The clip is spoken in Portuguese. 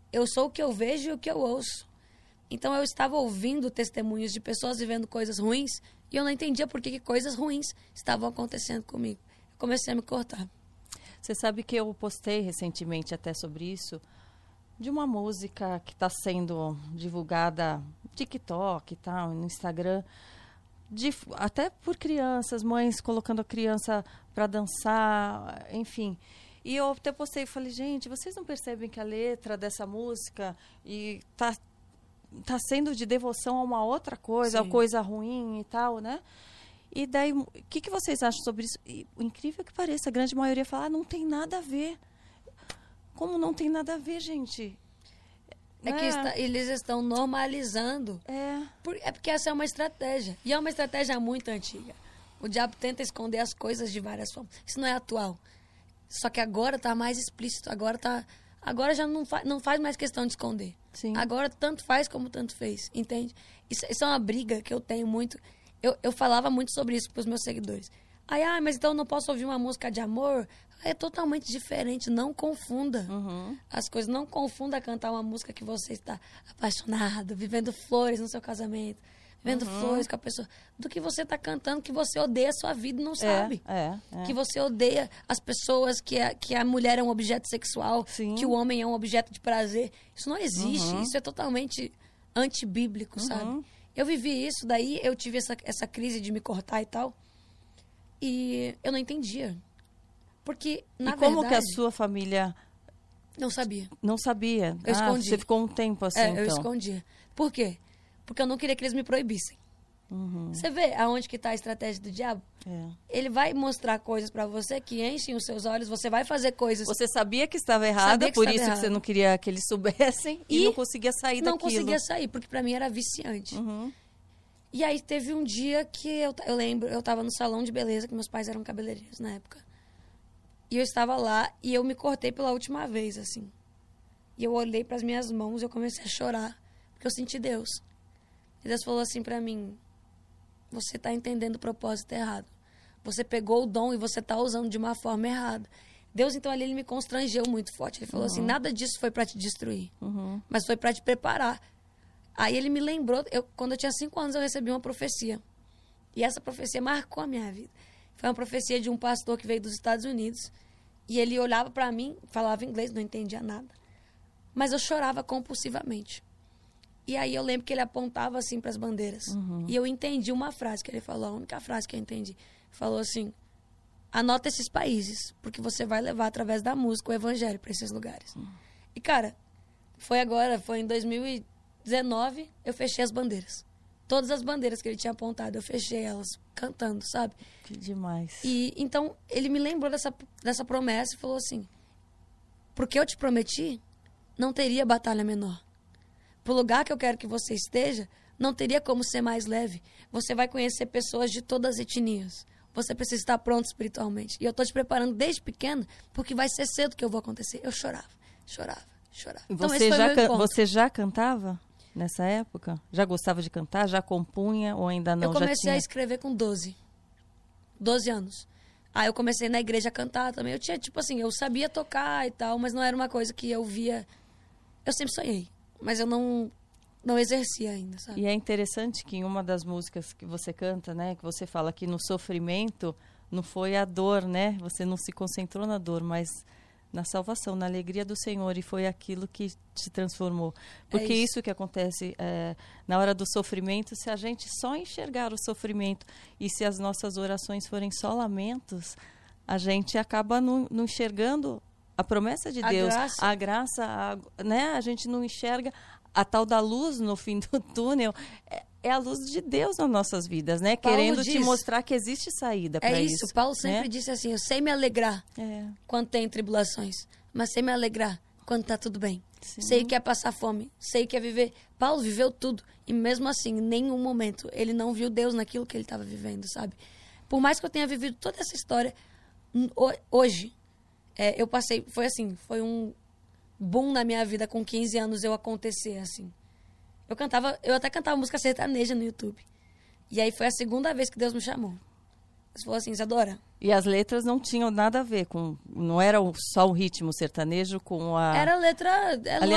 eu sou o que eu vejo e o que eu ouço. Então eu estava ouvindo testemunhos de pessoas vivendo coisas ruins e eu não entendia por que coisas ruins estavam acontecendo comigo. Eu comecei a me cortar. Você sabe que eu postei recentemente até sobre isso, de uma música que está sendo divulgada no TikTok e tal, no Instagram, até por crianças, mães colocando a criança para dançar, enfim. E eu até postei e falei, gente, vocês não percebem que a letra dessa música tá sendo de devoção a uma outra coisa, a coisa ruim e tal, né? E daí, o que vocês acham sobre isso? E, o incrível que pareça, a grande maioria fala, não tem nada a ver. Como não tem nada a ver, gente? É que eles estão normalizando. É porque essa é uma estratégia. E é uma estratégia muito antiga. O diabo tenta esconder as coisas de várias formas. Isso não é atual. Só que agora está mais explícito. Agora já não faz mais questão de esconder. Sim. Agora tanto faz como tanto fez. Entende? Isso é uma briga que eu tenho muito. Eu falava muito sobre isso para os meus seguidores. Mas então eu não posso ouvir uma música de amor? É totalmente diferente. Não confunda as coisas. Não confunda cantar uma música que você está apaixonado, vivendo flores no seu casamento, vivendo flores com a pessoa, do que você está cantando que você odeia a sua vida e não sabe. Que você odeia as pessoas, que a mulher é um objeto sexual, Sim. que o homem é um objeto de prazer. Isso não existe. Isso é totalmente antibíblico, sabe? Eu vivi isso, daí eu tive essa crise de me cortar e tal. E eu não entendia. Porque, na verdade... E como que a sua família... Não sabia. Não sabia? Eu escondi. Você ficou um tempo assim, então. Eu escondia. Por quê? Porque eu não queria que eles me proibissem. Você vê aonde que está a estratégia do diabo? Ele vai mostrar coisas para você que enchem os seus olhos, você vai fazer coisas... Você sabia que estava errada, por isso que você não queria que eles soubessem e não conseguia sair daquilo. Não conseguia sair, porque para mim era viciante. E aí teve um dia que eu lembro, eu estava no salão de beleza, que meus pais eram cabeleireiros na época. E eu estava lá e eu me cortei pela última vez, assim. E eu olhei para as minhas mãos e eu comecei a chorar, porque eu senti Deus. E Deus falou assim para mim, você está entendendo o propósito errado. Você pegou o dom e você está usando de uma forma errada. Deus, então, ali, ele me constrangeu muito forte. Ele falou assim, nada disso foi para te destruir, mas foi para te preparar. Aí ele me lembrou, quando eu tinha 5 anos, eu recebi uma profecia. E essa profecia marcou a minha vida. Foi uma profecia de um pastor que veio dos Estados Unidos. E ele olhava para mim, falava inglês, não entendia nada. Mas eu chorava compulsivamente. E aí eu lembro que ele apontava assim para as bandeiras. E eu entendi uma frase que ele falou, a única frase que eu entendi. Falou assim, anota esses países, porque você vai levar através da música o evangelho para esses lugares. E cara, foi em 2019, eu fechei as bandeiras. Todas as bandeiras que ele tinha apontado, eu fechei elas cantando, sabe? Que demais. E então ele me lembrou dessa promessa e falou assim, porque eu te prometi, não teria batalha menor. Pro lugar que eu quero que você esteja, não teria como ser mais leve. Você vai conhecer pessoas de todas as etnias. Você precisa estar pronto espiritualmente. E eu tô te preparando desde pequeno, porque vai ser cedo que eu vou acontecer. Eu chorava. Então, você já cantava nessa época? Já gostava de cantar? Já compunha ou ainda não? Eu comecei a escrever com 12 anos. Aí eu comecei na igreja a cantar também. Eu tinha, tipo assim, eu sabia tocar e tal, mas não era uma coisa que eu via... Eu sempre sonhei, mas eu não exercia ainda, sabe? E é interessante que em uma das músicas que você canta, né, que você fala que no sofrimento não foi a dor, né? Você não se concentrou na dor, mas na salvação, na alegria do Senhor, e foi aquilo que te transformou. Porque isso que acontece na hora do sofrimento, se a gente só enxergar o sofrimento e se as nossas orações forem só lamentos, a gente acaba não enxergando a promessa de Deus, a graça, né? A gente não enxerga a tal da luz no fim do túnel. É a luz de Deus nas nossas vidas, né? Paulo querendo diz, te mostrar que existe saída para isso. É isso, Paulo sempre disse assim, eu sei me alegrar quando tem tribulações, mas sei me alegrar quando tá tudo bem. Sim. Sei que é passar fome, sei que é viver. Paulo viveu tudo, e mesmo assim, em nenhum momento, ele não viu Deus naquilo que ele estava vivendo, sabe? Por mais que eu tenha vivido toda essa história, hoje, eu passei, foi um boom na minha vida com 15 anos eu acontecer, assim. Eu até cantava música sertaneja no YouTube. E aí foi a segunda vez que Deus me chamou. Ele falou assim, Isadora. E as letras não tinham nada a ver com... Não era só o ritmo sertanejo com a... Era letra...